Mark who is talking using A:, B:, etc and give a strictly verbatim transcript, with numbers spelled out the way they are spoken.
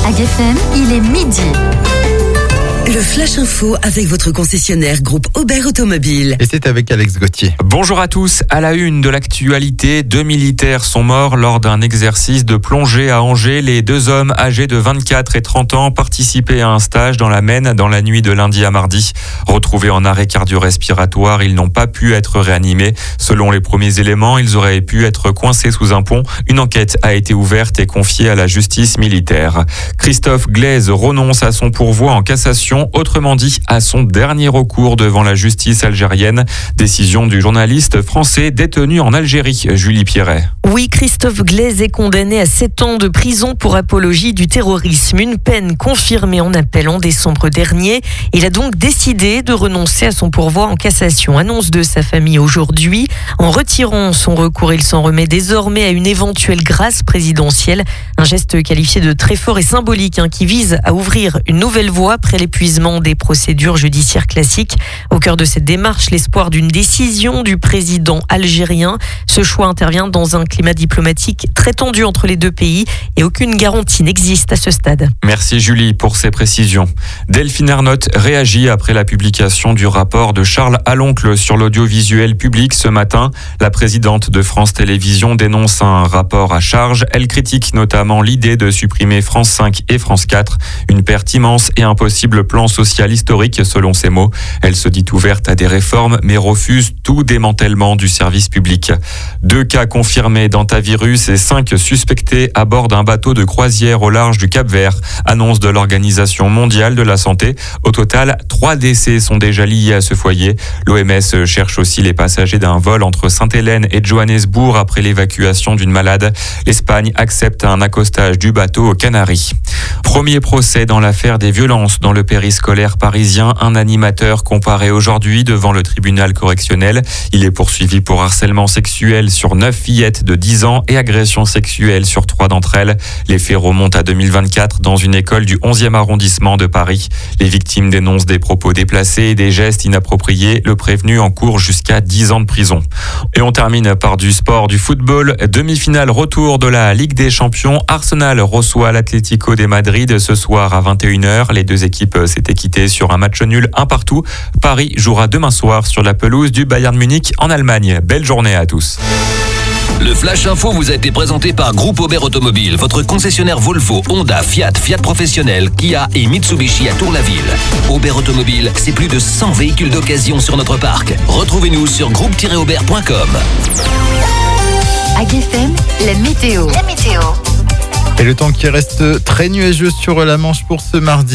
A: À G F M, il est midi.
B: Le Flash Info avec votre concessionnaire groupe Aubert Automobile.
C: Et c'est avec Alex Gauthier.
D: Bonjour à tous. À la une de l'actualité, deux militaires sont morts lors d'un exercice de plongée à Angers. Les deux hommes âgés de vingt-quatre et trente ans participaient à un stage dans la Maine dans la nuit de lundi à mardi. Retrouvés en arrêt cardio-respiratoire, ils n'ont pas pu être réanimés. Selon les premiers éléments, ils auraient pu être coincés sous un pont. Une enquête a été ouverte et confiée à la justice militaire. Christophe Glaise renonce à son pourvoi en cassation. Autrement dit, à son dernier recours devant la justice algérienne. Décision du journaliste français détenu en Algérie, Julie Pierret.
E: Oui, Christophe Glaise est condamné à sept ans de prison pour apologie du terrorisme, une peine confirmée en appel en décembre dernier. Il a donc décidé de renoncer à son pourvoi en cassation, annonce de sa famille aujourd'hui. En retirant son recours, il s'en remet désormais à une éventuelle grâce présidentielle, un geste qualifié de très fort et symbolique hein, qui vise à ouvrir une nouvelle voie après l'épuisement des procédures judiciaires classiques. Au cœur de cette démarche, l'espoir d'une décision du président algérien. Ce choix intervient dans un climat diplomatique très tendu entre les deux pays et aucune garantie n'existe à ce stade.
D: Merci Julie pour ces précisions. Delphine Ernotte réagit après la publication du rapport de Charles Aloncle sur l'audiovisuel public ce matin. La présidente de France Télévisions dénonce un rapport à charge. Elle critique notamment l'idée de supprimer France cinq et France quatre. Une perte immense et impossible plan social historique, selon ses mots. Elle se dit ouverte à des réformes, mais refuse tout démantèlement du service public. Deux cas confirmés d'hantavirus et cinq suspectés à bord d'un bateau de croisière au large du Cap-Vert. Annonce de l'Organisation mondiale de la santé. Au total, trois décès sont déjà liés à ce foyer. L'O M S cherche aussi les passagers d'un vol entre Sainte-Hélène et Johannesburg après l'évacuation d'une malade. L'Espagne accepte un accostage du bateau aux Canaries. Premier procès dans l'affaire des violences dans le périscolaire parisien. Un animateur comparé aujourd'hui devant le tribunal correctionnel. Il est poursuivi pour harcèlement sexuel sur neuf fillettes de dix ans et agression sexuelle sur trois d'entre elles. Les faits remontent à deux mille vingt-quatre dans une école du onzième arrondissement de Paris. Les victimes dénoncent des propos déplacés et des gestes inappropriés. Le prévenu encourt jusqu'à dix ans de prison. Et on termine par du sport, du football. Demi-finale retour de la Ligue des Champions. Arsenal reçoit l'Atlético de Madrid ce soir à vingt et une heures. Les deux équipes s'étaient quittées sur un match nul un partout. Paris jouera demain soir sur la pelouse du Bayern Munich en Allemagne. Belle journée à tous.
F: Le Flash Info vous a été présenté par Groupe Aubert Automobile, votre concessionnaire Volvo, Honda, Fiat, Fiat Professionnel, Kia et Mitsubishi à Tour-la-Ville. Aubert Automobile, c'est plus de cent véhicules d'occasion sur notre parc. Retrouvez-nous sur groupe tiret aubert point com.
A: À G F M, la météo. La météo.
C: Et le temps qui reste très nuageux sur la Manche pour ce mardi.